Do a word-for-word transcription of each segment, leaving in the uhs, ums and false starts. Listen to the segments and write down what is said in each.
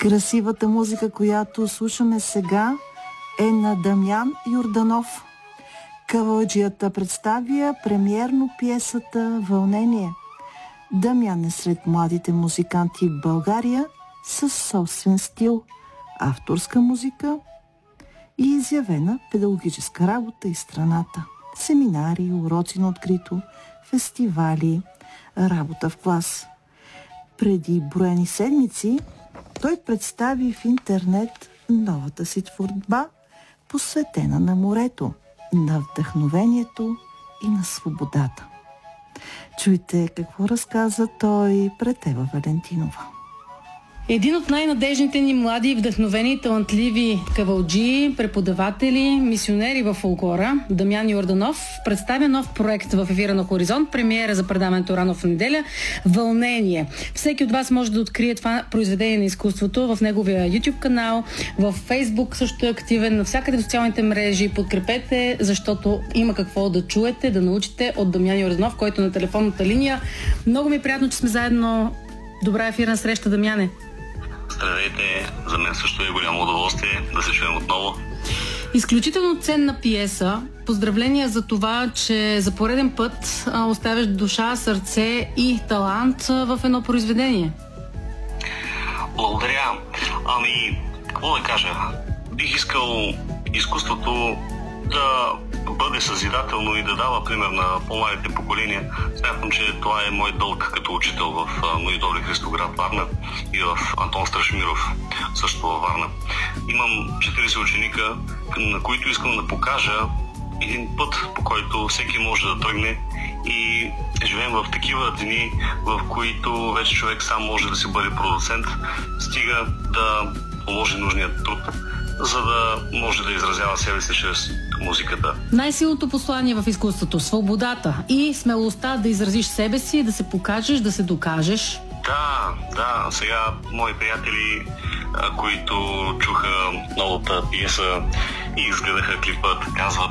Красивата музика, която слушаме сега, е на Дамян Йорданов. Кавалджията представя премиерно пиесата «Вълнение». Дамян е сред младите музиканти в България със собствен стил, авторска музика и изявена педагогическа работа из страната. Семинари, уроци на открито, фестивали, работа в клас. Преди броени седмици той представи в интернет новата си творба, посветена на морето, на вдъхновението и на свободата. Чуйте какво разказа той пред Ева Валентинова. Един от най-надежните ни млади, вдъхновени и талантливи кавалджии, преподаватели, мисионери в фолклора, Дамян Йорданов, представя нов проект в ефира на Хоризонт, премиера за предаването рано в неделя «Вълнение». Всеки от вас може да открие това произведение на изкуството в неговия YouTube канал, в Facebook също е активен, навсякъде в социалните мрежи. Подкрепете, защото има какво да чуете, да научите от Дамян Йорданов, който е на телефонната линия. Много ми е приятно, че сме заедно. Добра ефирна среща, Дамяне. Здравейте, за мен също е голямо удоволствие да се чуем отново. Изключително ценна пиеса. Поздравления за това, че за пореден път а, оставяш душа, сърце и талант в едно произведение. Благодаря. Ами, какво да кажа? Бих искал изкуството да бъде съзидателно и да дава пример на по-младите поколения. Смятам, че това е мой дълг като учител в Новидоле Христоград, Варна, и в Антон Страшмиров, също във Варна. Имам четиридесет ученика, на които искам да покажа един път, по който всеки може да тръгне, и живеем в такива дни, в които вече човек сам може да си бъде продуцент, стига да положи нужният труд, за да може да изразява себе си чрез музиката. Най-силното послание в изкуството – свободата и смелостта да изразиш себе си, да се покажеш, да се докажеш. Да, да. Сега мои приятели, които чуха новата пиеса и изгледаха клипът, казват: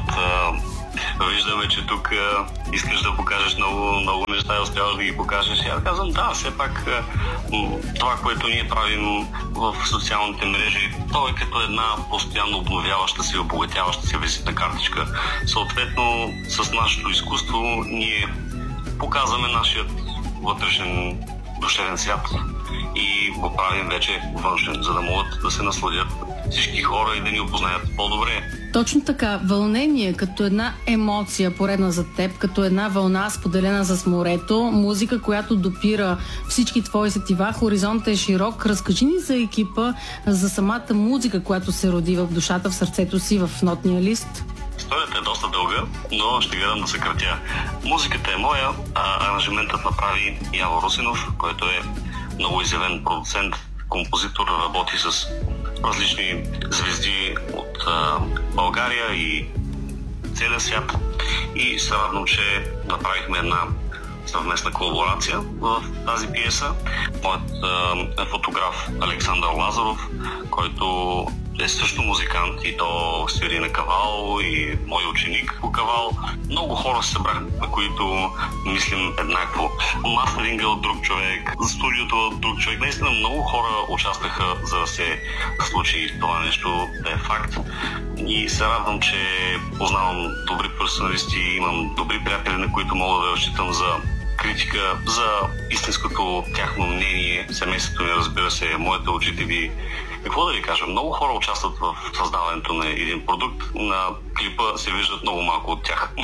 виждаме, че тук искаш да покажеш много, много неща и успяваш да ги покажеш. И аз казвам: да, все пак това, което ние правим в социалните мрежи, то е като една постоянно обновяваща се и обогатяваща се визитна картичка. Съответно, с нашето изкуство ние показваме нашият вътрешен душевен свят и го правим вече външен, за да могат да се насладят всички хора и да ни опознаят по-добре. Точно така. Вълнение като една емоция, поредна за теб, като една вълна, споделена с морето, музика, която допира всички твои сетива. Хоризонтът е широк. Разкажи ни за екипа, за самата музика, която се роди в душата, в сърцето си, в нотния лист. Историята е доста дълга, но ще гледам да съкратя. Музиката е моя, а аранжиментът направи Яво Русинов, който е много изявен продуцент, композитор, работи с различни звезди от а, България и целия свят. И се радвам, че направихме една съвместна колаборация в тази пиеса. Моят а, фотограф Александър Лазаров, който е също музикант и то свири на кавал, и мой ученик по кавал. Много хора се събраха, на които мислим еднакво. Мастеринга от друг човек, студиото от друг човек. Наистина много хора участваха, за да се случи това нещо да е факт. И се радвам, че познавам добри персоналисти, имам добри приятели, на които мога да разчитам за критика, за истинското тяхно мнение. Семейството ми, разбира се, моите учители. Какво да ви кажа? Много хора участват в създаването на един продукт. На клипа се виждат много малко от тях.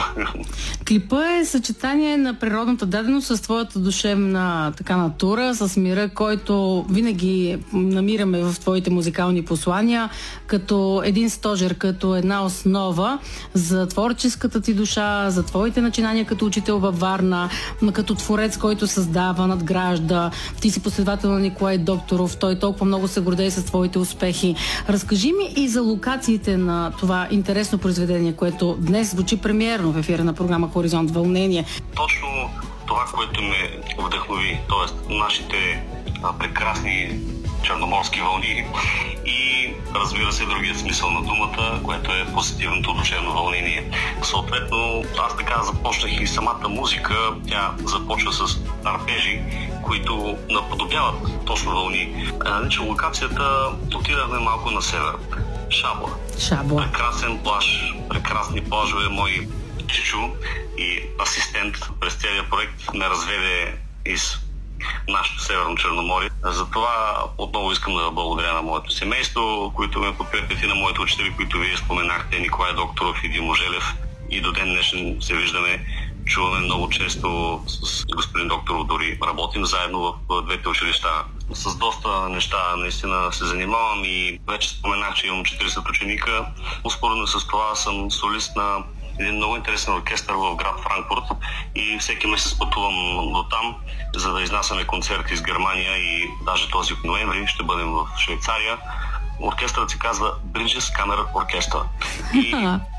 Клипа е съчетание на природната даденост с твоята душевна така натура, с мира, който винаги намираме в твоите музикални послания, като един стожер, като една основа за творческата ти душа, за твоите начинания като учител във Варна, като творец, който създава, надгражда. Ти си последовател на Николай Докторов, той толкова много се гордее с твоите успехи. Разкажи ми и за локациите на това интересно произведение, което днес звучи премиерно в ефира на програма Хоризонт, Вълнение. Точно това, което ме вдъхнови, т.е. нашите а, прекрасни черноморски вълни и, разбира се, другият смисъл на думата, което е позитивното душевно вълнение. Съответно, аз така започнах и самата музика. Тя започва с арпежи, които наподобяват точно вълни. Значи, локацията отидахме малко на север. Шабла. Шабла. Прекрасен плаж, прекрасни плажове. Мой чичо и асистент през целия проект ме разведе из нашето Северно Черноморие. Затова отново искам да благодаря на моето семейство, които ме подкрепят, и на моите учители, които вие споменахте, Николай Докторов и Димо Желев. И до ден днешен се виждаме, чуваме много често с господин Докторов, дори работим заедно в двете училища. С доста неща наистина се занимавам и вече споменах, че имам четиридесет ученика. Успоредно с това съм солист на един много интересен оркестър в град Франкфурт и всеки месец пътувам до там, за да изнасяме концерти из Германия, и даже този ноември ще бъдем в Швейцария. Оркестърът се казва Bridges Камер Оркестър и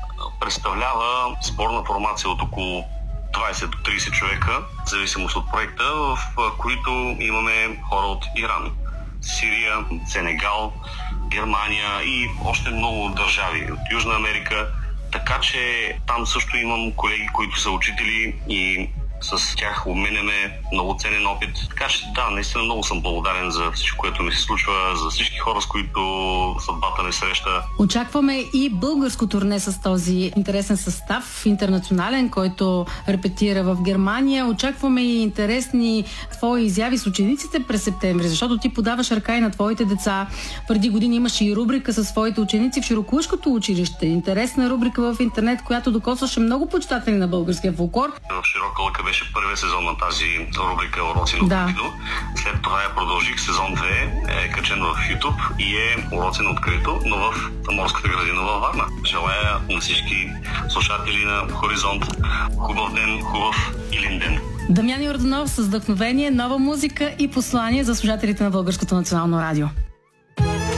представлява сборна формация от около двадесет до тридесет човека, в зависимост от проекта, в които имаме хора от Иран, Сирия, Сенегал, Германия и още много държави от Южна Америка. Така че там също имам колеги, които са учители, и с тях обменяме много ценен опит. Така че да, наистина много съм благодарен за всичко, което ми се случва, за всички хора, с които съдбата не среща. Очакваме и българско турне с този интересен състав, интернационален, който репетира в Германия. Очакваме и интересни твои изяви с учениците през септември, защото ти подаваш ръка и на твоите деца. Преди години имаше и рубрика със своите ученици в Широколъшкото училище. Интересна рубрика в интернет, която докосваше много почитатели на българския фолклор. В Широка лъка беше първият сезон на тази рубрика Уроци на да. открито. След това я продължих. Сезон две е качен в YouTube и е Уроци на открито, но в Морската градина във Варна. Желая на всички слушатели на Хоризонт хубав ден, хубав Илин ден. Дамян Йорданов с вдъхновение, нова музика и послание за слушателите на Българското национално радио.